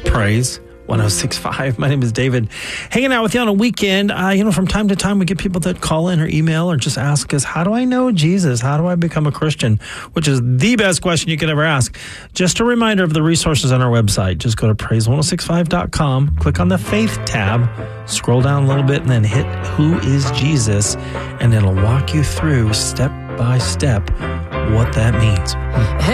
Praise 106.5. My name is David. Hanging out with you on a weekend. From time to time, we get people that call in or email or just ask us, how do I know Jesus? How do I become a Christian? Which is the best question you could ever ask. Just a reminder of the resources on our website. Just go to praise1065.com, click on the Faith tab, scroll down a little bit, and then hit Who is Jesus? And it'll walk you through step by step what that means.